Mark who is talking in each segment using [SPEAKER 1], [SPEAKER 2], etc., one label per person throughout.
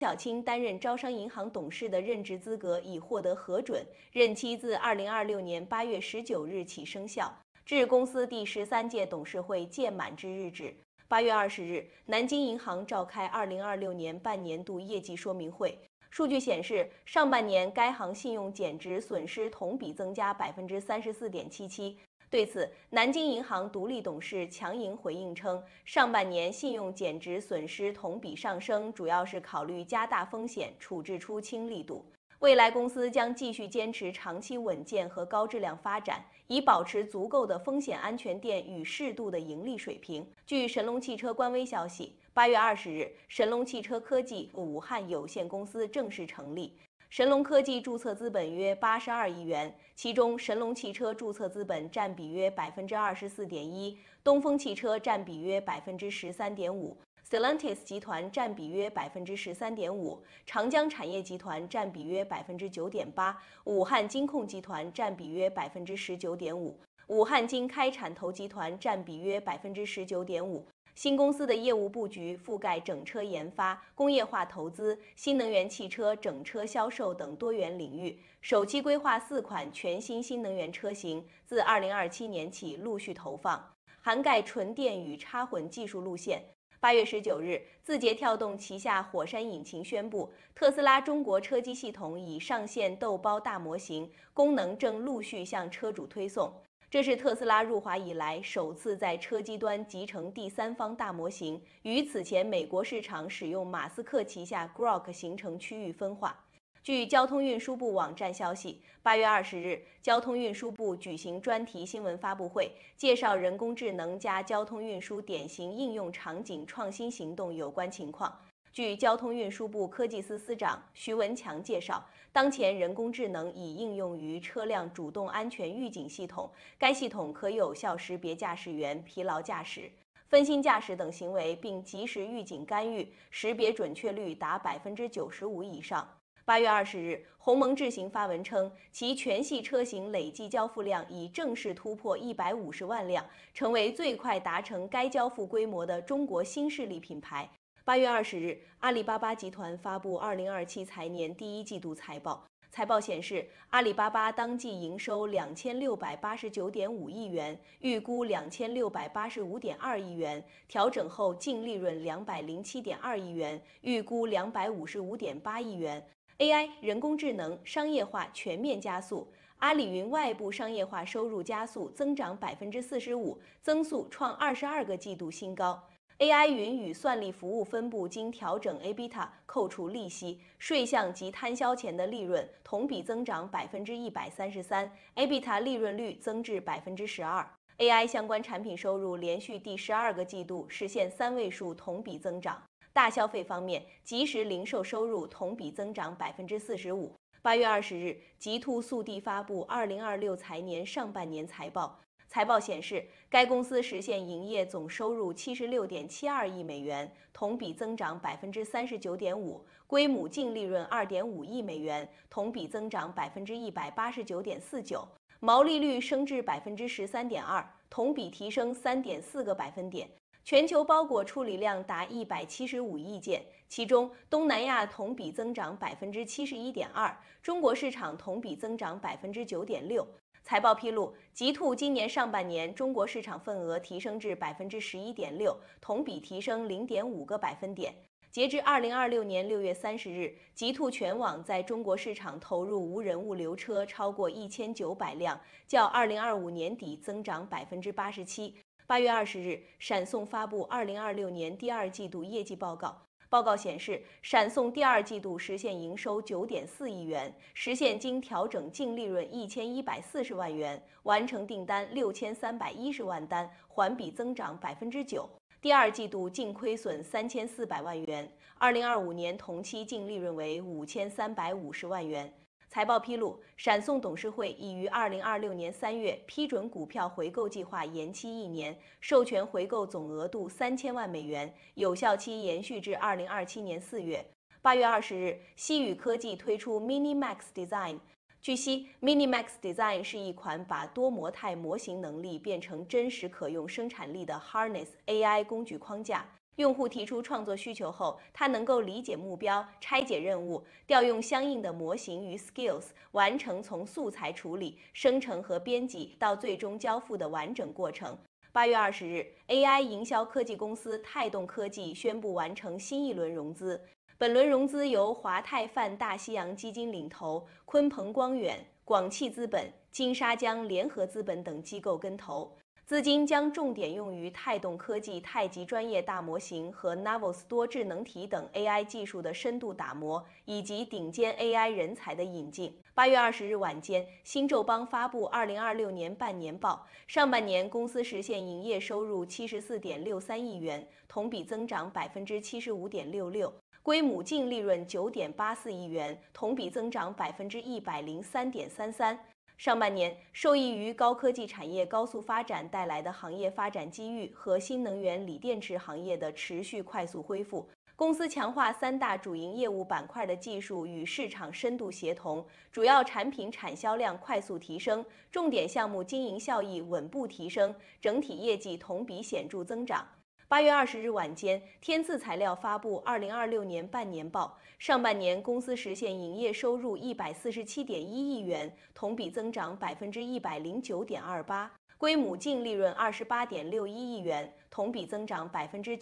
[SPEAKER 1] 小青担任招商银行董事的任职资格已获得核准，任期自2026年8月19日起生效，至公司第13届董事会届满之日止。8月20日，南京银行召开2026年半年度业绩说明会。数据显示，上半年该行信用减值损失同比增加34.77%。对此，南京银行独立董事强莹回应称，上半年信用减值损失同比上升，主要是考虑加大风险，处置出清力度。未来公司将继续坚持长期稳健和高质量发展，以保持足够的风险安全垫与适度的盈利水平。据神龙汽车官微消息，8月20日，神龙汽车科技武汉有限公司正式成立。神龙科技注册资本约82亿元，其中神龙汽车注册资本占比约24.1%，东风汽车占比约13.5%，Stellantis 集团占比约13.5%，长江产业集团占比约9.8%，武汉金控集团占比约19.5%，武汉金开产投集团占比约19.5%。新公司的业务布局覆盖整车研发、工业化投资、新能源汽车整车销售等多元领域。首期规划4款全新新能源车型，自2027年起陆续投放，涵盖纯电与插混技术路线。8月19日，字节跳动旗下火山引擎宣布，特斯拉中国车机系统已上线豆包大模型，功能正陆续向车主推送。这是特斯拉入华以来首次在车机端集成第三方大模型，与此前美国市场使用马斯克旗下 Grok 形成区域分化。据交通运输部网站消息，8月20日，交通运输部举行专题新闻发布会，介绍人工智能加交通运输典型应用场景创新行动有关情况。据交通运输部科技司司长徐文强介绍，当前人工智能已应用于车辆主动安全预警系统，该系统可有效识别驾驶员疲劳驾驶、分心驾驶等行为，并及时预警干预，识别准确率达95%以上。8月20日，鸿蒙智行发文称，其全系车型累计交付量已正式突破150万辆，成为最快达成该交付规模的中国新势力品牌。8月20日，阿里巴巴集团发布2027财年第一季度财报。财报显示，阿里巴巴当季营收2689.5亿元，预估2685.2亿元，调整后净利润207.2亿元，预估255.8亿元。AI 人工智能商业化全面加速，阿里云外部商业化收入加速，增长45%，增速创22个季度新高。AI 云与算力服务分部经调整 EBITDA 扣除利息、税项及摊销前的利润同比增长133%，EBITDA 利润率增至12%。AI 相关产品收入连续第12个季度实现3位数同比增长。大消费方面，即时零售收入同比增长45%。8月20日，极兔速递发布2026财年上半年财报。财报显示，该公司实现营业总收入76.72亿美元，同比增长39.5%，归母净利润2.5亿美元，同比增长189.49%，毛利率升至13.2%，同比提升3.4个百分点。全球包裹处理量达175亿件，其中东南亚同比增长71.2%，中国市场同比增长9.6%。财报披露，极兔今年上半年中国市场份额提升至11.6%，同比提升0.5个百分点。截至2026年6月30日，极兔全网在中国市场投入无人物流车超过1900辆，较2025年底增长87%。8月20日，闪送发布2026年第二季度业绩报告。报告显示，闪送第二季度实现营收9.4亿元，实现经调整净利润1140万元，完成订单6310万单，环比增长9%。第二季度净亏损3400万元，2025年同期净利润为5350万元。财报披露，闪送董事会已于2026年3月批准股票回购计划延期1年，授权回购总额度3000万美元，有效期延续至2027年4月。8月20日，西宇科技推出 MiniMax Design。据悉 ，MiniMax Design 是一款把多模态模型能力变成真实可用生产力的 Harness AI 工具框架。 用户提出创作需求后，它能够理解目标、拆解任务、调用相应的模型与 skills， 完成从素材处理、生成和编辑到最终交付的完整过程。8月20日 ，AI 营销科技公司泰动科技宣布完成新一轮融资。本轮融资由华泰泛大西洋基金领投，鲲鹏光远、广汽资本、金沙江联合资本等机构跟投。资金将重点用于泰动科技太极专业大模型和 Navos 多智能体等 AI 技术的深度打磨，以及顶尖 AI 人才的引进。8月20日晚间，新宙邦发布2026年半年报，上半年公司实现营业收入74.63亿元，同比增长75.66%。归母净利润9.84亿元，同比增长103.33%。上半年，受益于高科技产业高速发展带来的行业发展机遇和新能源锂电池行业的持续快速恢复，公司强化3大主营业务板块的技术与市场深度协同，主要产品产销量快速提升，重点项目经营效益稳步提升，整体业绩同比显著增长。8月20日晚间，天赐材料发布2026年半年报，上半年公司实现营业收入147.1亿元，同比增长109.28%，归母净利润28.61亿元，同比增长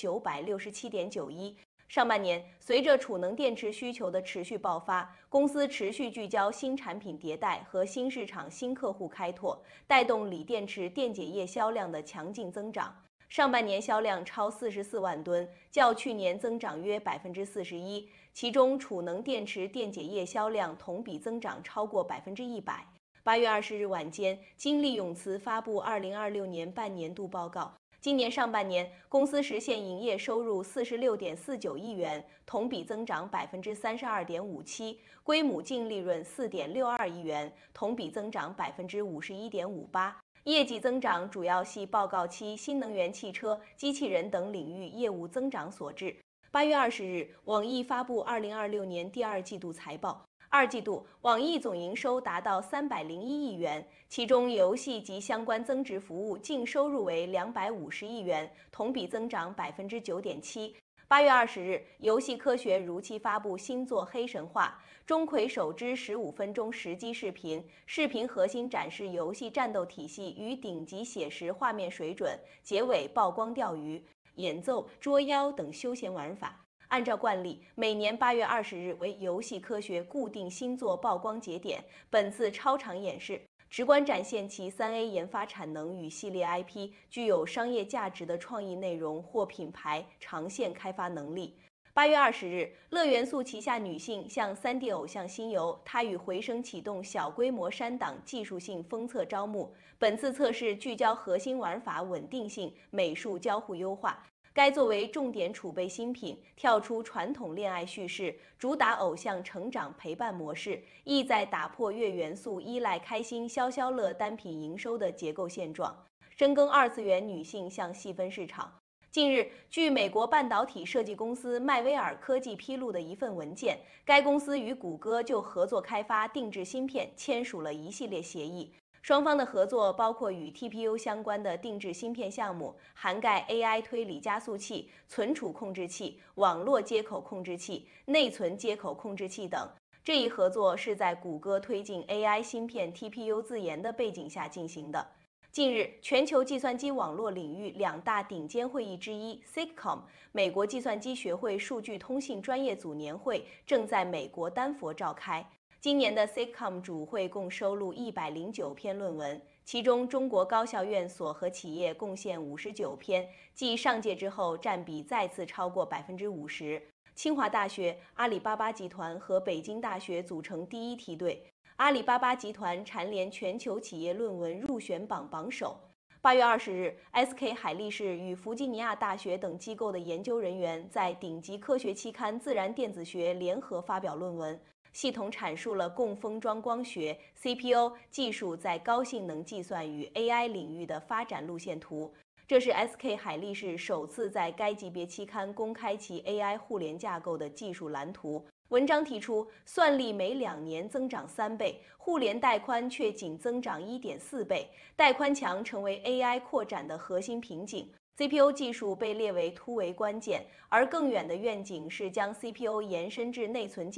[SPEAKER 1] 967.91%。上半年，随着储能电池需求的持续爆发，公司持续聚焦新产品迭代和新市场新客户开拓，带动锂电池电解液销量的强劲增长。上半年销量超44万吨，较去年增长约41%，其中储能电池电解液销量同比增长超过100%。8月20日晚间，金利永磁发布2026年半年度报告。今年上半年，公司实现营业收入46.49亿元，同比增长32.57%，归母净利润4.62亿元，同比增长51.58%。业绩增长主要系报告期新能源汽车、机器人等领域业务增长所致。8月20日，网易发布2026年第二季度财报。二季度，网易总营收达到301亿元，其中游戏及相关增值服务净收入为250亿元，同比增长9.7%。8月20日，游戏科学如期发布新作《黑神话》，钟馗首支15分钟实机视频，视频核心展示游戏战斗体系与顶级写实画面水准，结尾曝光钓鱼、演奏、捉妖等休闲玩法。按照惯例，每年8月20日为游戏科学固定新作曝光节点，本次超长演示直观展现其3A 研发产能与系列 IP 具有商业价值的创意内容或品牌长线开发能力。8月20日，乐元素旗下女性向3D 偶像新游，它与回声启动小规模删档技术性封测招募。本次测试聚焦核心玩法稳定性、美术交互优化。该作为重点储备新品，跳出传统恋爱叙事，主打偶像成长陪伴模式，意在打破月元素依赖开心消消乐单品营收的结构现状，深耕二次元女性向细分市场。近日，据美国半导体设计公司迈威尔科技披露的一份文件，该公司与谷歌就合作开发定制芯片签署了一系列协议。双方的合作包括与 TPU 相关的定制芯片项目，涵盖 AI 推理加速器、存储控制器、网络接口控制器、内存接口控制器等。这一合作是在谷歌推进 AI 芯片 TPU 自研的背景下进行的。近日，全球计算机网络领域2大顶尖会议之一 SIGCOMM 美国计算机学会数据通信专业组年会正在美国丹佛召开。今年的 SIGCOMM 主会共收录109篇论文，其中中国高校院所和企业贡献59篇，继上届之后占比再次超过50%。清华大学、阿里巴巴集团和北京大学组成第一梯队，阿里巴巴集团蝉联全球企业论文入选榜榜首。8月20日 ，SK 海力士与弗吉尼亚大学等机构的研究人员在顶级科学期刊《自然电子学》联合发表论文。系统阐述了共封装光学 CPU 技术在高性能计算与 AI 领域的发展路线图。这是 SK 海力士首次在该级别期刊公开其 AI 互联架构的技术蓝图。文章提出，算力每2年增长3倍，互联带宽却仅增长1.4倍，带宽墙成为 AI 扩展的核心瓶颈。 CPU 技术被列为突围关键，而更远的愿景是将 CPU 延伸至内存